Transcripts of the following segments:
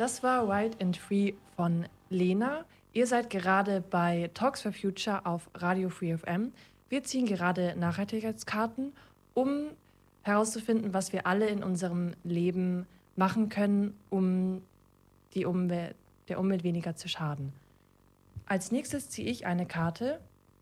Das war Wild and Free von Lena. Ihr seid gerade bei Talks for Future auf Radio Free FM. Wir ziehen gerade Nachhaltigkeitskarten, um herauszufinden, was wir alle in unserem Leben machen können, um der Umwelt weniger zu schaden. Als nächstes ziehe ich eine Karte,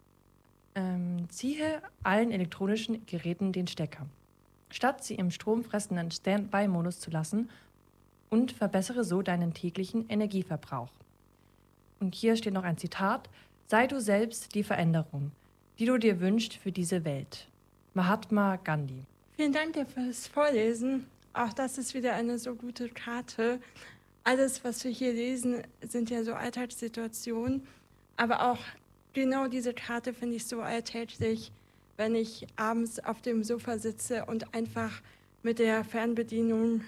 ziehe allen elektronischen Geräten den Stecker, statt sie im stromfressenden Standby-Modus zu lassen, und verbessere so deinen täglichen Energieverbrauch. Und hier steht noch ein Zitat: Sei du selbst die Veränderung, die du dir wünschst für diese Welt. Mahatma Gandhi. Vielen Dank dir fürs Vorlesen. Auch das ist wieder eine so gute Karte. Alles, was wir hier lesen, sind ja so Alltagssituationen. Aber auch genau diese Karte finde ich so alltäglich, wenn ich abends auf dem Sofa sitze und einfach mit der Fernbedienung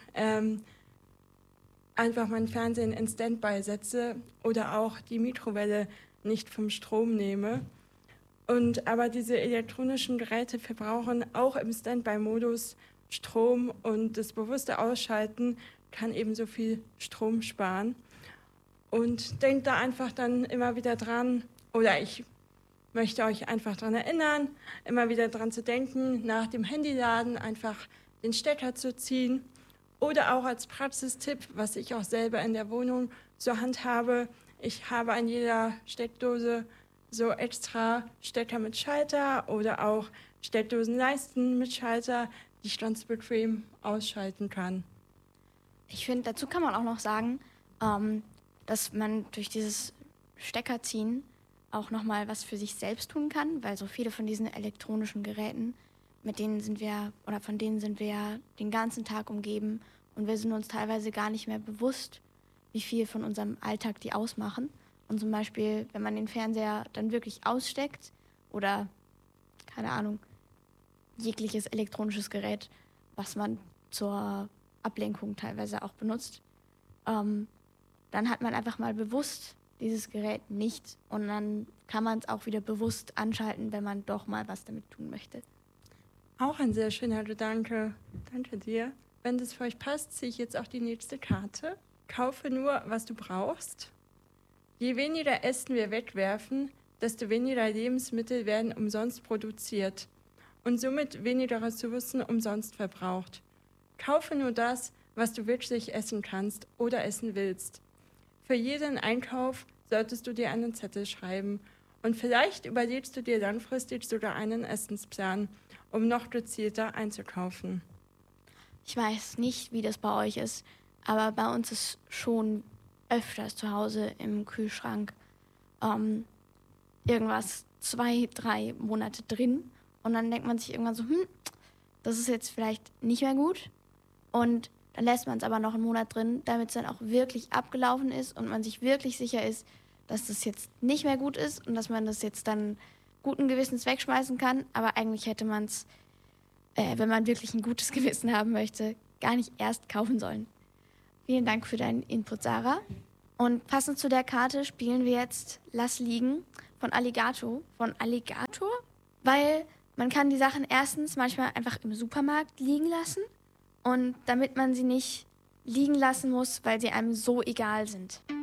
einfach mein Fernsehen in Standby setze oder auch die Mikrowelle nicht vom Strom nehme. Aber diese elektronischen Geräte verbrauchen auch im Standby-Modus Strom, und das bewusste Ausschalten kann ebenso viel Strom sparen. Und denkt da einfach dann immer wieder dran, oder ich möchte euch einfach daran erinnern, immer wieder dran zu denken, nach dem Handyladen einfach den Stecker zu ziehen. Oder auch als Praxistipp, was ich auch selber in der Wohnung zur Hand habe: Ich habe an jeder Steckdose so extra Stecker mit Schalter oder auch Steckdosenleisten mit Schalter, die ich ganz bequem ausschalten kann. Ich finde, dazu kann man auch noch sagen, dass man durch dieses Steckerziehen auch nochmal was für sich selbst tun kann, weil so viele von diesen elektronischen Geräten, von denen sind wir ja den ganzen Tag umgeben, und wir sind uns teilweise gar nicht mehr bewusst, wie viel von unserem Alltag die ausmachen. Und zum Beispiel, wenn man den Fernseher dann wirklich aussteckt oder, keine Ahnung, jegliches elektronisches Gerät, was man zur Ablenkung teilweise auch benutzt, dann hat man einfach mal bewusst dieses Gerät nicht, und dann kann man es auch wieder bewusst anschalten, wenn man doch mal was damit tun möchte. Auch ein sehr schöner Gedanke. Danke dir. Wenn das für euch passt, ziehe ich jetzt auch die nächste Karte. Kaufe nur, was du brauchst. Je weniger Essen wir wegwerfen, desto weniger Lebensmittel werden umsonst produziert und somit weniger Ressourcen umsonst verbraucht. Kaufe nur das, was du wirklich essen kannst oder essen willst. Für jeden Einkauf solltest du dir einen Zettel schreiben, und vielleicht überlegst du dir langfristig sogar einen Essensplan, um noch gezielter einzukaufen. Ich weiß nicht, wie das bei euch ist, aber bei uns ist schon öfters zu Hause im Kühlschrank irgendwas 2-3 Monate drin, und dann denkt man sich irgendwann so, das ist jetzt vielleicht nicht mehr gut, und dann lässt man es aber noch einen Monat drin, damit es dann auch wirklich abgelaufen ist und man sich wirklich sicher ist, dass das jetzt nicht mehr gut ist und dass man das jetzt dann guten Gewissens wegschmeißen kann, aber eigentlich hätte man es, wenn man wirklich ein gutes Gewissen haben möchte, gar nicht erst kaufen sollen. Vielen Dank für deinen Input, Sarah. Und passend zu der Karte spielen wir jetzt Lass liegen von Alligator. Weil man kann die Sachen erstens manchmal einfach im Supermarkt liegen lassen, und damit man sie nicht liegen lassen muss, weil sie einem so egal sind.